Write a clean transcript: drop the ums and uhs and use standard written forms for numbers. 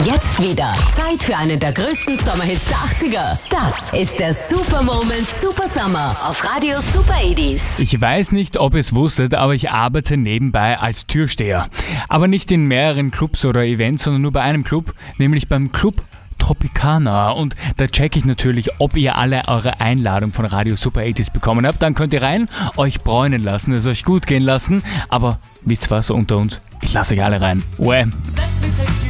Jetzt wieder Zeit für einen der größten Sommerhits der 80er. Das ist der Super Moment Super Summer auf Radio Super 80s. Ich weiß nicht, ob ihr es wusstet, aber ich arbeite nebenbei als Türsteher. Aber nicht in mehreren Clubs oder Events, sondern nur bei einem Club, nämlich beim Club Tropicana. Und da checke ich natürlich, ob ihr alle eure Einladung von Radio Super 80s bekommen habt. Dann könnt ihr rein, euch bräunen lassen, es euch gut gehen lassen. Aber wisst was, unter uns, ich lasse euch alle rein. Uäh.